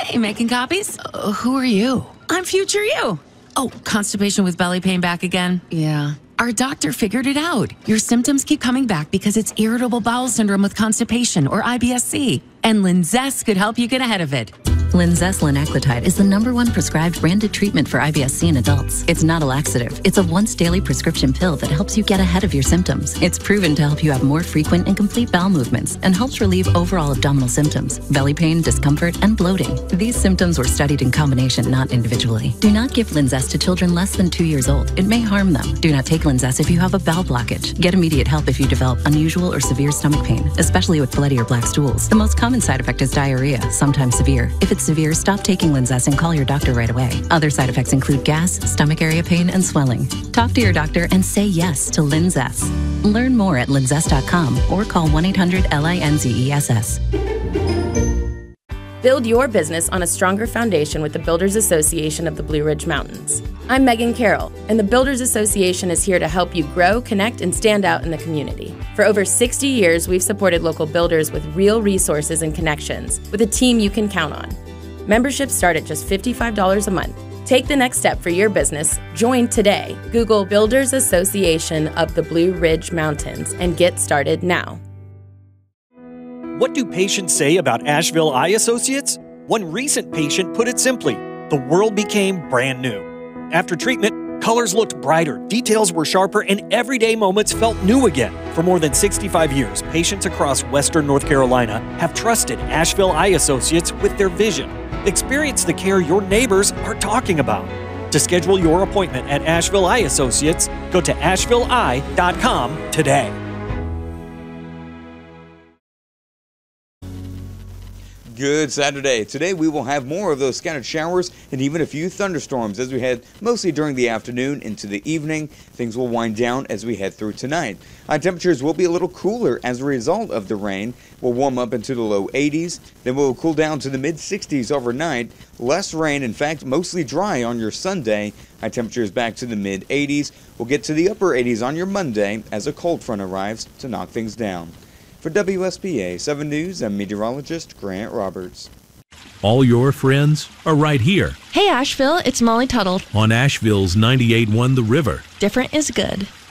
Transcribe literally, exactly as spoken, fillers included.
Hey, making copies? Uh, who are you? I'm future you. Oh, constipation with belly pain back again? Yeah. Our doctor figured it out. Your symptoms keep coming back because it's irritable bowel syndrome with constipation, or I B S C. And Linzess could help you get ahead of it. Linzess linaclotide is the number one prescribed branded treatment for I B S C in adults. It's not a laxative. It's a once daily prescription pill that helps you get ahead of your symptoms. It's proven to help you have more frequent and complete bowel movements and helps relieve overall abdominal symptoms, belly pain, discomfort, and bloating. These symptoms were studied in combination, not individually. Do not give Linzess to children less than two years old. It may harm them. Do not take Linzess if you have a bowel blockage. Get immediate help if you develop unusual or severe stomach pain, especially with bloody or black stools. The most common side effect is diarrhea, sometimes severe. If it's severe, stop taking Linzess and call your doctor right away. Other side effects include gas, stomach area pain, and swelling. Talk to your doctor and say yes to Linzess. Learn more at linzess dot com or call one eight hundred L I N Z E S S. Build your business on a stronger foundation with the Builders Association of the Blue Ridge Mountains. I'm Megan Carroll, and the Builders Association is here to help you grow, connect, and stand out in the community. For over sixty years, we've supported local builders with real resources and connections, with a team you can count on. Memberships start at just fifty-five dollars a month. Take the next step for your business. Join today. Google Builders Association of the Blue Ridge Mountains and get started now. What do patients say about Asheville Eye Associates? One recent patient put it simply, the world became brand new. After treatment, colors looked brighter, details were sharper, and everyday moments felt new again. For more than sixty-five years, patients across Western North Carolina have trusted Asheville Eye Associates with their vision. Experience the care your neighbors are talking about. To schedule your appointment at Asheville Eye Associates, go to asheville eye dot com today. Good Saturday. Today we will have more of those scattered showers and even a few thunderstorms as we head mostly during the afternoon into the evening. Things will wind down as we head through tonight. High temperatures will be a little cooler as a result of the rain. We'll warm up into the low eighties, then we'll cool down to the mid sixties overnight. Less rain, in fact, mostly dry on your Sunday. High temperatures back to the mid eighties. We'll get to the upper eighties on your Monday as a cold front arrives to knock things down. For W S B A seven News, I'm meteorologist Grant Roberts. All your friends are right here. Hey Asheville, it's Molly Tuttle on Asheville's ninety-eight point one The River. Different is good.